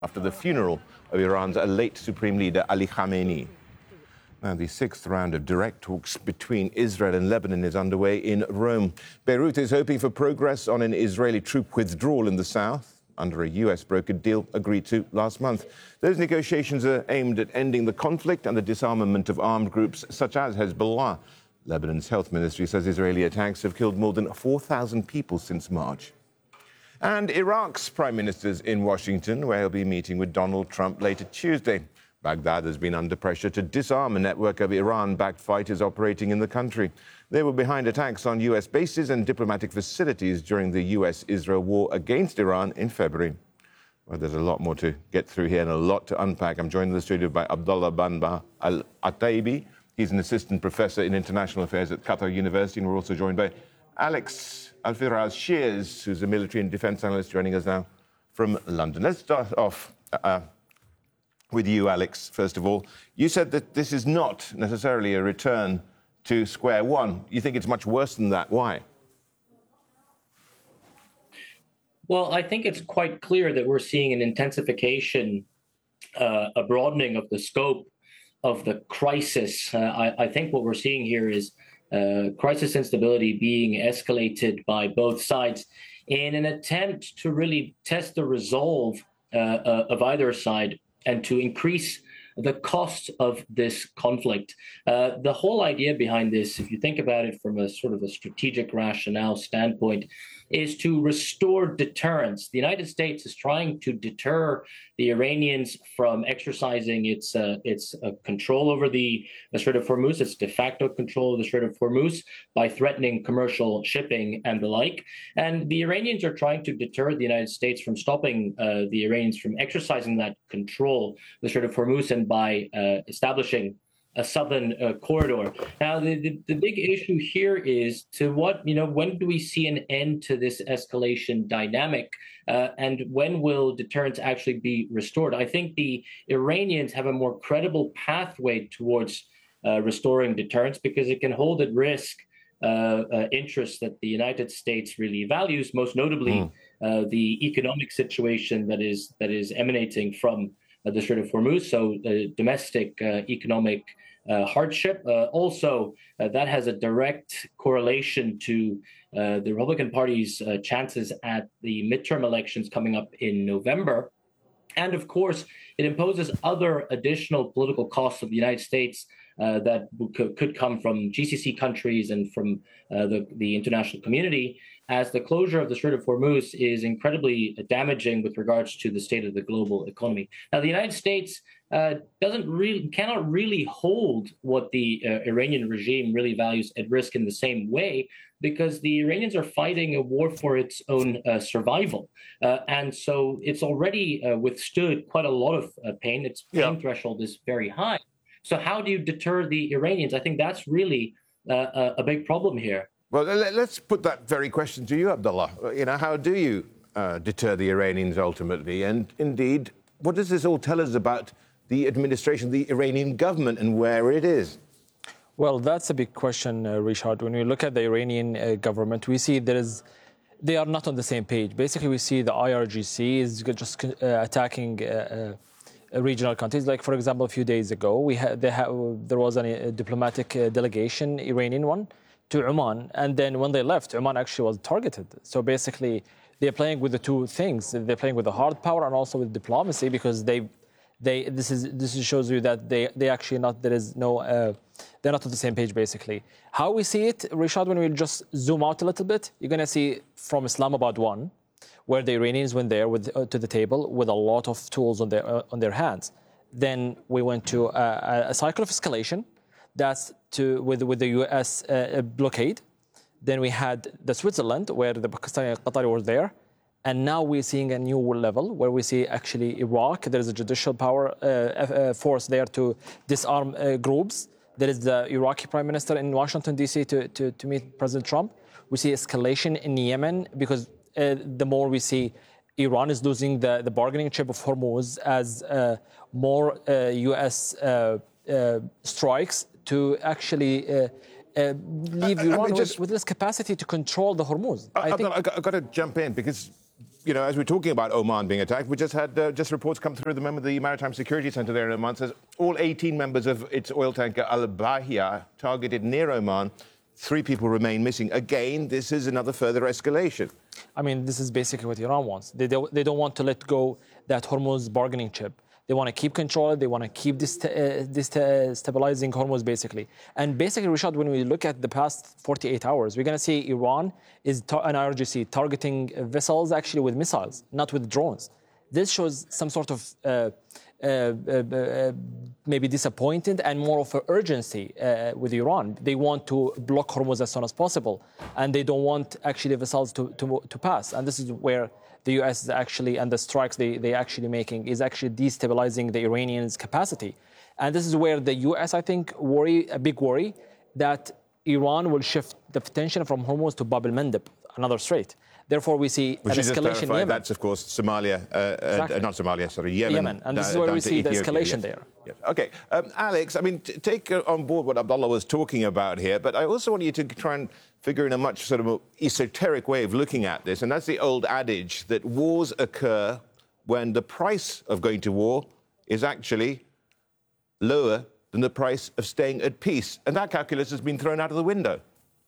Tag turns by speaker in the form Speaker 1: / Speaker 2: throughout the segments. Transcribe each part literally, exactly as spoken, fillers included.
Speaker 1: after the funeral of Iran's late Supreme Leader Ali Khamenei. Now, the sixth round of direct talks between Israel and Lebanon is underway in Rome. Beirut is hoping for progress on an Israeli troop withdrawal in the south under a U S-brokered deal agreed to last month. Those negotiations are aimed at ending the conflict and the disarmament of armed groups such as Hezbollah. Lebanon's health ministry says Israeli attacks have killed more than four thousand people since March. And Iraq's prime minister's in Washington, where he'll be meeting with Donald Trump later Tuesday. Baghdad has been under pressure to disarm a network of Iran-backed fighters operating in the country. They were behind attacks on U S bases and diplomatic facilities during the U S-Israel war against Iran in February. Well, there's a lot more to get through here and a lot to unpack. I'm joined in the studio by Abdullah Banba Al-Ataibi. He's an assistant professor in international affairs at Qatar University. And we're also joined by Alex Al-Firaz Shears, who's a military and defense analyst, joining us now from London. Let's start off uh, with you, Alex, first of all. You said that this is not necessarily a return to square one. You think it's much worse than that. Why?
Speaker 2: Well, I think it's quite clear that we're seeing an intensification, uh, a broadening of the scope of the crisis. Uh, I, I think what we're seeing here is uh, crisis instability being escalated by both sides in an attempt to really test the resolve uh, uh, of either side and to increase the cost of this conflict. Uh, the whole idea behind this, if you think about it from a sort of a strategic rationale standpoint, is to restore deterrence. The United States is trying to deter the Iranians from exercising its uh, its uh, control over the, the Strait of Hormuz, its de facto control of the Strait of Hormuz, by threatening commercial shipping and the like. And the Iranians are trying to deter the United States from stopping uh, the Iranians from exercising that control, the Strait of Hormuz, and by uh, establishing a southern uh, corridor. Now, the, the, the big issue here is to what, you know, when do we see an end to this escalation dynamic? Uh, and when will deterrence actually be restored? I think the Iranians have a more credible pathway towards uh, restoring deterrence because it can hold at risk uh, uh, interests that the United States really values, most notably mm. uh, the economic situation that is that is emanating from uh, the Strait of Hormuz, so uh, domestic uh, economic Uh, hardship. Uh, also, uh, that has a direct correlation to uh, the Republican Party's uh, chances at the midterm elections coming up in November. And of course, it imposes other additional political costs of the United States uh, that could, could come from G C C countries and from uh, the, the international community, as the closure of the Strait of Hormuz is incredibly damaging with regards to the state of the global economy. Now, the United States uh, doesn't really, cannot really hold what the uh, Iranian regime really values at risk in the same way, because the Iranians are fighting a war for its own uh, survival. Uh, and so it's already uh, withstood quite a lot of uh, pain. Its pain yeah. threshold is very high. So how do you deter the Iranians? I think that's really uh, a big problem here.
Speaker 1: Well, let's put that very question to you, Abdullah. You know, how do you uh, deter the Iranians ultimately? And indeed, what does this all tell us about the administration, the Iranian government, and where it is?
Speaker 3: Well, that's a big question, uh, Richard. When we look at the Iranian uh, government, we see there is, they are not on the same page. Basically, we see the I R G C is just uh, attacking uh, uh, regional countries. Like, for example, a few days ago, we had they ha there was a, a diplomatic uh, delegation, Iranian one, to Oman, and then when they left, Oman actually was targeted. So basically, they're playing with the two things. They're playing with the hard power and also with diplomacy, because they, they this is this shows you that they they actually not there is no uh, they're not on the same page basically. How we see it, Rishad, when we just zoom out a little bit, you're going to see from Islamabad one, where the Iranians went there with uh, to the table with a lot of tools on their uh, on their hands. Then we went to uh, a cycle of escalation. That's to with with the U S uh, blockade. Then we had the Switzerland, where the Pakistani and Qatari were there. And now we're seeing a new level where we see actually Iraq. There is a judicial power uh, uh, force there to disarm uh, groups. There is the Iraqi prime minister in Washington, D C to, to, to meet President Trump. We see escalation in Yemen because uh, the more we see Iran is losing the, the bargaining chip of Hormuz as uh, more uh, U S uh, uh, strikes to actually uh, uh, leave Iran I mean, just, with, with this capacity to control the Hormuz.
Speaker 1: I, I think I've got, got to jump in because you know, as we're talking about Oman being attacked, we just had uh, just reports come through. The member of the Maritime Security Centre there in Oman says all eighteen members of its oil tanker Al Bahia targeted near Oman. Three people remain missing. Again, this is another further escalation.
Speaker 3: I mean, this is basically what Iran wants. They don't, they don't want to let go that Hormuz bargaining chip. They want to keep control. They want to keep dest- uh, destabilizing Hormuz, basically. And basically, Rishad, when we look at the past forty-eight hours, we're going to see Iran is tar- an I R G C targeting vessels actually with missiles, not with drones. This shows some sort of uh, uh, uh, maybe disappointed and more of an urgency uh, with Iran. They want to block Hormuz as soon as possible, and they don't want actually vessels to, to, to pass. And this is where the U S is actually, and the strikes they, they actually making, is actually destabilizing the Iranians' capacity. And this is where the U S, I think, worry, a big worry, that Iran will shift the tension from Hormuz to Bab el-Mandeb, another strait. Therefore, we see
Speaker 1: Which
Speaker 3: an escalation in Yemen.
Speaker 1: That's, of course, Somalia, uh, exactly. uh, not Somalia, sorry, Yemen.
Speaker 3: Yemen. And this is where we see the escalation
Speaker 1: yes.
Speaker 3: there.
Speaker 1: Yes. OK. Um, Alex, I mean, t- take uh, on board what Abdullah was talking about here, but I also want you to try and figure in a much sort of more esoteric way of looking at this, and that's the old adage that wars occur when the price of going to war is actually lower than the price of staying at peace. And that calculus has been thrown out of the window.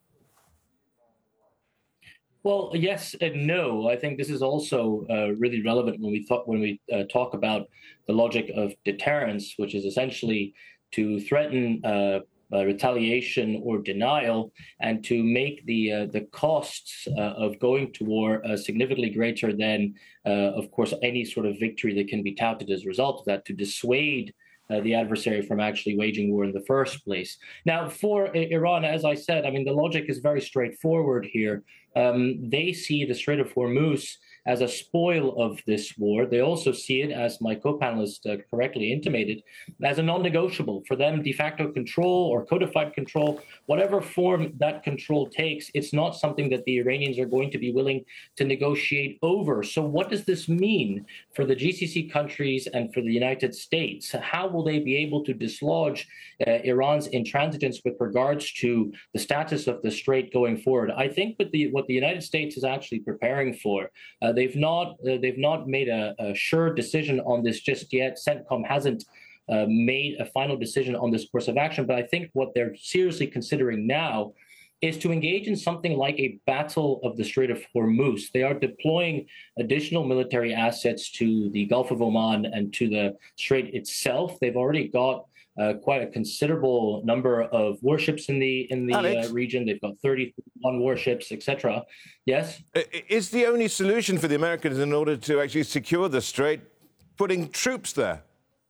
Speaker 2: Well, yes and no. I think this is also uh, really relevant when we thought when we uh, talk about the logic of deterrence, which is essentially to threaten uh, uh, retaliation or denial, and to make the uh, the costs uh, of going to war uh, significantly greater than, uh, of course, any sort of victory that can be touted as a result of that, to dissuade Uh, the adversary from actually waging war in the first place. Now, for uh, Iran, as I said, I mean, the logic is very straightforward here. Um, they see the Strait of Hormuz as a spoil of this war. They also see it, as my co-panelist uh, correctly intimated, as a non-negotiable. For them, de facto control or codified control, whatever form that control takes, it's not something that the Iranians are going to be willing to negotiate over. So what does this mean for the G C C countries and for the United States? How will they be able to dislodge uh, Iran's intransigence with regards to the status of the strait going forward? I think with the, what the United States is actually preparing for, uh, they've not uh, they've not made a, a sure decision on this just yet. CENTCOM hasn't uh, made a final decision on this course of action, but I think what they're seriously considering now is to engage in something like a battle of the Strait of Hormuz. They are deploying additional military assets to the Gulf of Oman and to the strait itself. They've already got uh, quite a considerable number of warships in the in the uh, region. They've got thirty-one warships, et cetera. Yes?
Speaker 1: Is the only solution for the Americans in order to actually secure the strait putting troops there?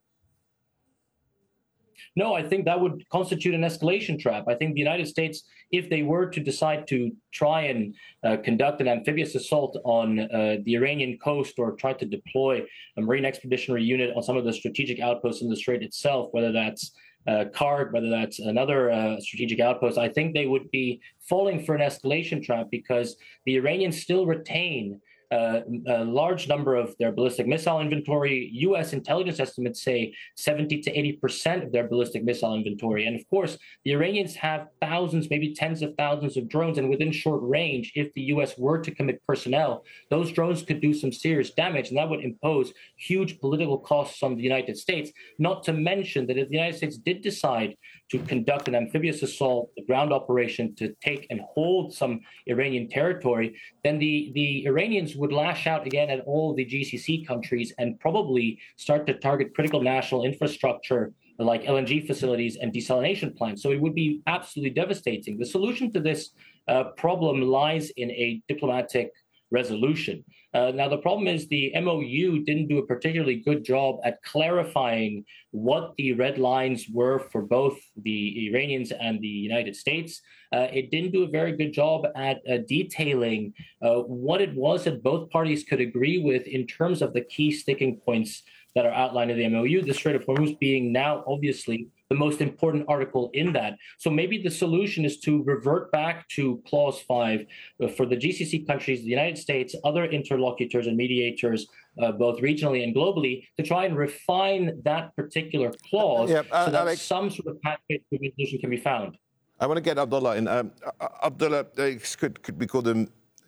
Speaker 2: No, I think that would constitute an escalation trap. I think the United States, if they were to decide to try and uh, conduct an amphibious assault on uh, the Iranian coast or try to deploy a Marine Expeditionary Unit on some of the strategic outposts in the strait itself, whether that's uh, Karg, whether that's another uh, strategic outpost, I think they would be falling for an escalation trap because the Iranians still retain Uh, a large number of their ballistic missile inventory. U S intelligence estimates say seventy to eighty percent of their ballistic missile inventory. And of course, the Iranians have thousands, maybe tens of thousands of drones. And within short range, if the U S were to commit personnel, those drones could do some serious damage. And that would impose huge political costs on the United States. Not to mention that if the United States did decide to conduct an amphibious assault, a ground operation to take and hold some Iranian territory, then the, the Iranians would lash out again at all the G C C countries and probably start to target critical national infrastructure like L N G facilities and desalination plants. So it would be absolutely devastating. The solution to this uh, problem lies in a diplomatic resolution. Uh, now, the problem is the M O U didn't do a particularly good job at clarifying what the red lines were for both the Iranians and the United States. Uh, it didn't do a very good job at uh, detailing uh, what it was that both parties could agree with in terms of the key sticking points that are outlined in the M O U, the Strait of Hormuz being now obviously the most important article in that. So maybe the solution is to revert back to clause five for the G C C countries, the United States, other interlocutors and mediators, uh, both regionally and globally, to try and refine that particular clause
Speaker 1: yep, uh,
Speaker 2: so that
Speaker 1: Alex,
Speaker 2: some sort of pathway to resolution can be found.
Speaker 1: I want to get Abdullah in. Um, Abdullah, uh, could, could we call them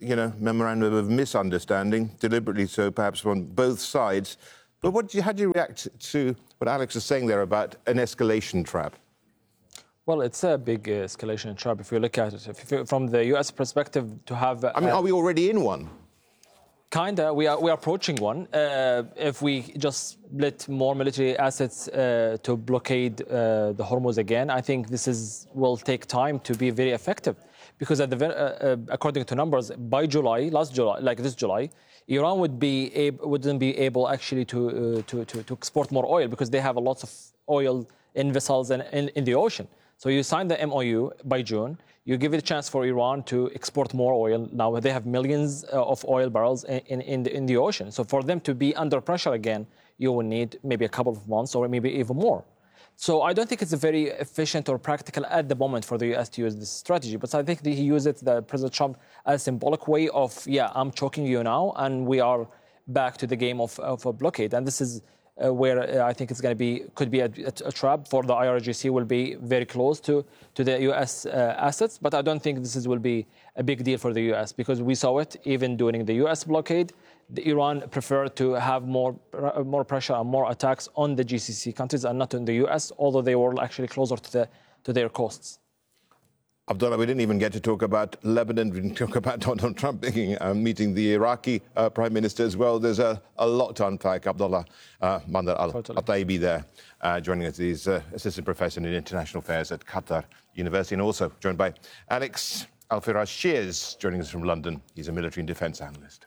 Speaker 1: you know, memorandum of misunderstanding, deliberately so, perhaps on both sides. But what do you, how do you react to what Alex is saying there about an escalation trap?
Speaker 3: Well, it's a big uh, escalation trap if you look at it. If you, from the U S perspective, to have... Uh,
Speaker 1: I mean, are we already in one?
Speaker 3: Kinda. We are, we are approaching one. Uh, if we just let more military assets uh, to blockade uh, the Hormuz again, I think this is will take time to be very effective. Because at the, uh, uh, according to numbers, by July, last July, like this July, Iran would be able, wouldn't be able actually to, uh, to, to, to export more oil because they have a lot of oil in vessels and in, in the ocean. So you sign the M O U by June, you give it a chance for Iran to export more oil. Now they have millions uh, of oil barrels in, in, in, the, in the ocean. So for them to be under pressure again, you will need maybe a couple of months or maybe even more. So I don't think it's very efficient or practical at the moment for the U S to use this strategy. But I think he used it, the President Trump, as a symbolic way of, yeah, I'm choking you now, and we are back to the game of, of a blockade. And this is uh, where uh, I think it's going to be, could be a, a, a trap for the I R G C, will be very close to, to the U S uh, assets. But I don't think this is, will be a big deal for the U S because we saw it even during the U S blockade. The Iran preferred to have more more pressure and more attacks on the G C C countries and not in the U S, although they were actually closer to the to their coasts.
Speaker 1: Abdullah, we didn't even get to talk about Lebanon. We didn't talk about Donald Trump meeting, uh, meeting the Iraqi uh, Prime Minister as well. There's a, a lot to unpack. Abdullah uh, Mandar Al-Taibi there, uh, joining us. He's uh, Assistant Professor in International Affairs at Qatar University, and also joined by Alex Al-Firas Shears, joining us from London. He's a military and defence analyst.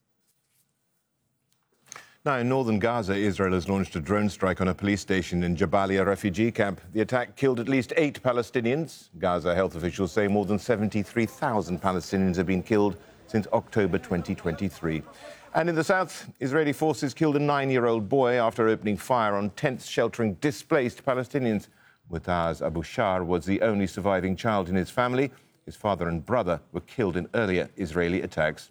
Speaker 1: Now, in northern Gaza, Israel has launched a drone strike on a police station in Jabalia refugee camp. The attack killed at least eight Palestinians. Gaza health officials say more than seventy-three thousand Palestinians have been killed since October twenty twenty-three. And in the south, Israeli forces killed a nine-year-old boy after opening fire on tents sheltering displaced Palestinians. Mu'taz Abu Shar was the only surviving child in his family. His father and brother were killed in earlier Israeli attacks.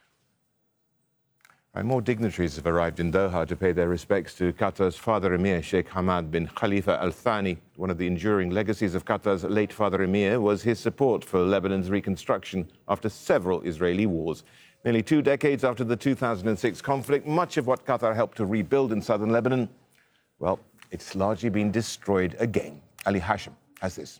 Speaker 1: And more dignitaries have arrived in Doha to pay their respects to Qatar's father emir, Sheikh Hamad bin Khalifa Al Thani. One of the enduring legacies of Qatar's late father emir was his support for Lebanon's reconstruction after several Israeli wars. Nearly two decades after the two thousand six conflict, much of what Qatar helped to rebuild in southern Lebanon, well, it's largely been destroyed again. Ali Hashim has this.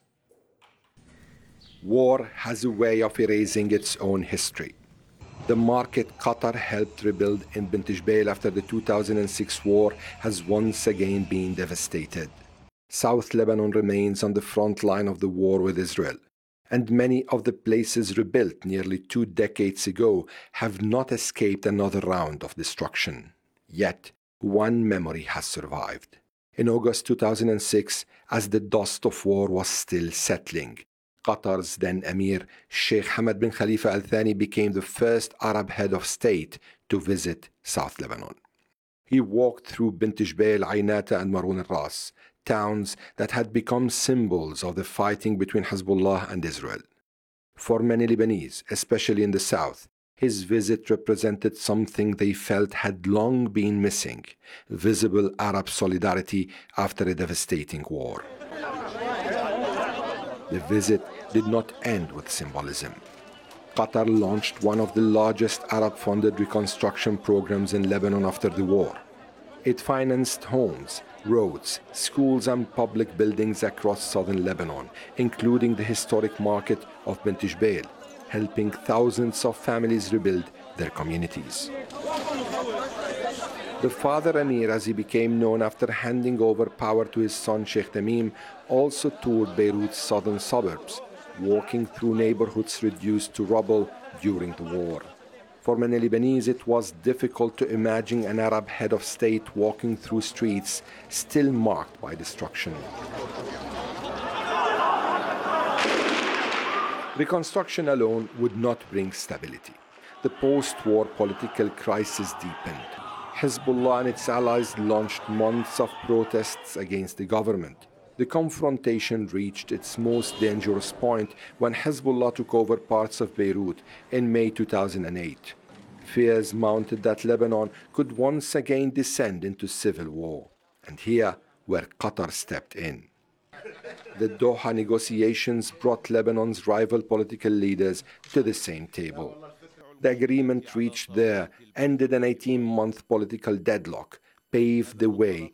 Speaker 4: War has a way of erasing its own history. The market Qatar helped rebuild in Bint Jbeil after the two thousand six war has once again been devastated. South Lebanon remains on the front line of the war with Israel, and many of the places rebuilt nearly two decades ago have not escaped another round of destruction. Yet, one memory has survived. In August two thousand six, as the dust of war was still settling, Qatar's then Emir, Sheikh Hamad bin Khalifa Al Thani, became the first Arab head of state to visit South Lebanon. He walked through Bint Jbeil, Aynata, and Maroun al-Ras, towns that had become symbols of the fighting between Hezbollah and Israel. For many Lebanese, especially in the south, his visit represented something they felt had long been missing: visible Arab solidarity after a devastating war. The visit did not end with symbolism. Qatar launched one of the largest Arab-funded reconstruction programs in Lebanon after the war. It financed homes, roads, schools and public buildings across southern Lebanon, including the historic market of Bint Jbeil, helping thousands of families rebuild their communities. The father Emir, as he became known after handing over power to his son Sheikh Tamim, also toured Beirut's southern suburbs, walking through neighborhoods reduced to rubble during the war. For many Lebanese, it was difficult to imagine an Arab head of state walking through streets still marked by destruction. Reconstruction alone would not bring stability. The post-war political crisis deepened. Hezbollah and its allies launched months of protests against the government. The confrontation reached its most dangerous point when Hezbollah took over parts of Beirut in May two thousand eight. Fears mounted that Lebanon could once again descend into civil war. And here, where Qatar stepped in. The Doha negotiations brought Lebanon's rival political leaders to the same table. The agreement reached there ended an eighteen-month political deadlock, paved the way